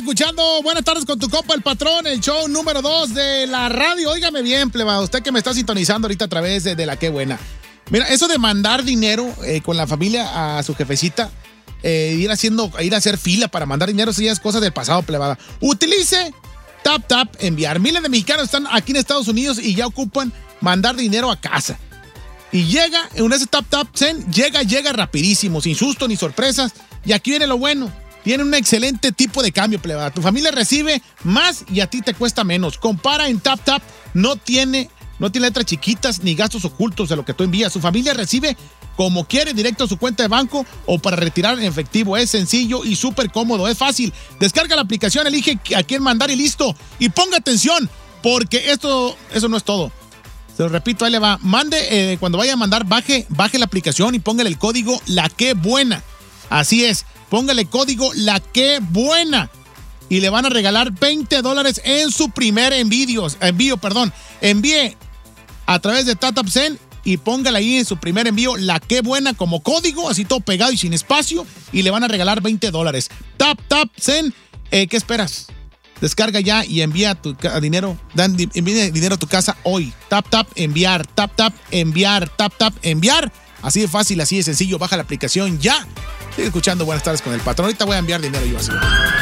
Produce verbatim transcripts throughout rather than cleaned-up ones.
escuchando Buenas Tardes con tu compa, el patrón, el show número dos de la radio. Óigame bien, pleba, usted que me está sintonizando ahorita a través de, de la Qué Buena. Mira, eso de mandar dinero eh, con la familia a su jefecita, eh, ir haciendo, ir a hacer fila para mandar dinero, eso ya es cosa del pasado, plebada. Utilice Tap Tap Enviar. Miles de mexicanos están aquí en Estados Unidos y ya ocupan mandar dinero a casa. Y llega, en ese Tap Tap Send, llega, llega rapidísimo, sin susto ni sorpresas. Y aquí viene lo bueno. Tiene un excelente tipo de cambio, plebada. Tu familia recibe más y a ti te cuesta menos. Compara en Tap Tap, no tiene, no tiene letras chiquitas ni gastos ocultos de lo que tú envías. Su familia recibe como quiere, directo a su cuenta de banco o para retirar en efectivo. Es sencillo y súper cómodo, es fácil. Descarga la aplicación, elige a quién mandar y listo. Y ponga atención, porque esto, eso no es todo. Se lo repito, ahí le va. Mande, eh, cuando vaya a mandar, baje, baje la aplicación y póngale el código La Qué Buena. Así es. Póngale código La Qué Buena y le van a regalar veinte dólares en su primer envío. Envío, perdón. Envíe a través de Tap Tap Send y póngale ahí en su primer envío La Qué Buena como código, así todo pegado y sin espacio, y le van a regalar veinte dólares. Tap Tap Send, eh, ¿qué esperas? Descarga ya y envía tu dinero, dan, envía dinero a tu casa hoy. Tap Tap Enviar, Tap Tap Enviar, Tap Tap Enviar. Así de fácil, así de sencillo. Baja la aplicación ya. Sigue escuchando Buenas Tardes con el patrón. Ahorita voy a enviar dinero yo así.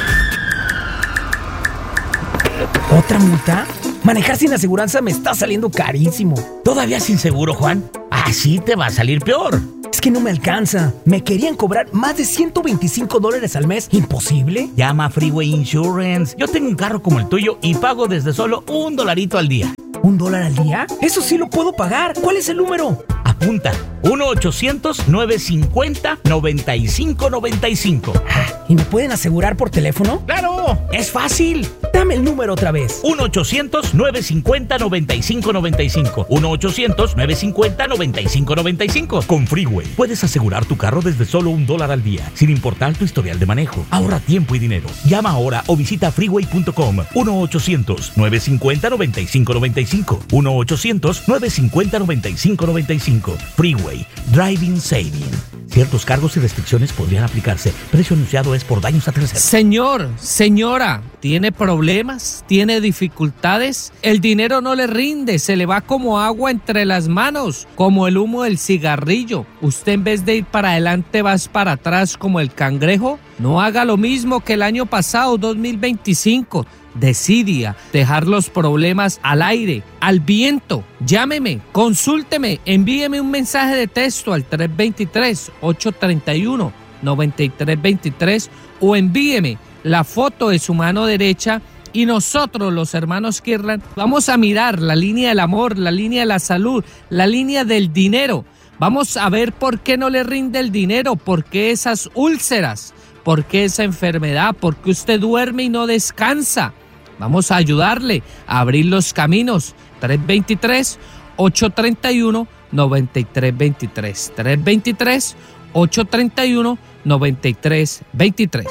¿Otra multa? Manejar sin aseguranza me está saliendo carísimo. ¿Todavía sin seguro, Juan? Así te va a salir peor. Es que no me alcanza. Me querían cobrar más de ciento veinticinco dólares al mes. ¿Imposible? Llama a Freeway Insurance. Yo tengo un carro como el tuyo y pago desde solo un dolarito al día. ¿Un dólar al día? Eso sí lo puedo pagar. ¿Cuál es el número? Apunta. uno ochocientos, nueve cincuenta, noventa y cinco noventa y cinco. ¿Y me pueden asegurar por teléfono? ¡Claro! ¡Es fácil! Dame el número otra vez. uno ochocientos, nueve cincuenta, noventa y cinco noventa y cinco. uno ochocientos, nueve cincuenta, noventa y cinco noventa y cinco. Con Freeway puedes asegurar tu carro desde solo un dólar al día, sin importar tu historial de manejo. Ahorra tiempo y dinero. Llama ahora o visita freeway punto com. uno ochocientos, nueve cincuenta, noventa y cinco noventa y cinco. uno ochocientos, nueve cincuenta, noventa y cinco noventa y cinco. Freeway. Driving Saving. Ciertos cargos y restricciones podrían aplicarse. Precio anunciado es por daños a terceros. Señor, señora, ¿tiene problemas? ¿Tiene dificultades? El dinero no le rinde, se le va como agua entre las manos, como el humo del cigarrillo. Usted en vez de ir para adelante vas para atrás como el cangrejo. No haga lo mismo que el año pasado, dos mil veinticinco. Decidia dejar los problemas al aire, al viento. Llámeme, consúlteme, envíeme un mensaje de texto al tres dos tres, ocho tres uno, nueve tres dos tres o envíeme la foto de su mano derecha y nosotros, los hermanos Kirlan, vamos a mirar la línea del amor, la línea de la salud, la línea del dinero. Vamos a ver por qué no le rinde el dinero, por qué esas úlceras, por qué esa enfermedad, por qué usted duerme y no descansa. Vamos a ayudarle a abrir los caminos. tres dos tres, ocho tres uno, nueve tres dos tres. tres dos tres, ocho tres uno, nueve tres dos tres.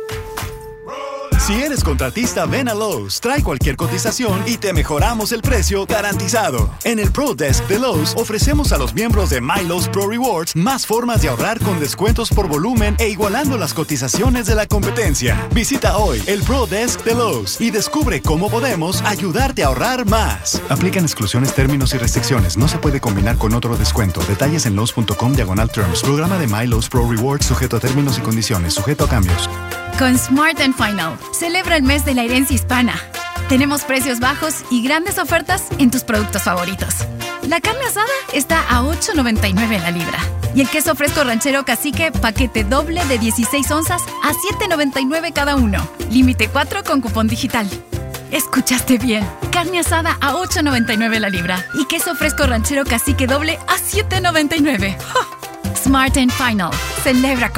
Si eres contratista, ven a Lowe's, trae cualquier cotización y te mejoramos el precio garantizado. En el Pro Desk de Lowe's ofrecemos a los miembros de My Lowe's Pro Rewards más formas de ahorrar con descuentos por volumen e igualando las cotizaciones de la competencia. Visita hoy el Pro Desk de Lowe's y descubre cómo podemos ayudarte a ahorrar más. Aplican exclusiones, términos y restricciones. No se puede combinar con otro descuento. Detalles en Lowe's punto com diagonal terms. Programa de My Lowe's Pro Rewards sujeto a términos y condiciones. Sujeto a cambios. Con Smart and Final, celebra el mes de la herencia hispana. Tenemos precios bajos y grandes ofertas en tus productos favoritos. La carne asada está a ocho noventa y nueve la libra. Y el queso fresco ranchero cacique, paquete doble de dieciséis onzas a siete noventa y nueve cada uno. Límite cuatro con cupón digital. Escuchaste bien. Carne asada a ocho noventa y nueve la libra. Y queso fresco ranchero cacique doble a siete noventa y nueve. ¡Oh! Smart and Final. Celebra con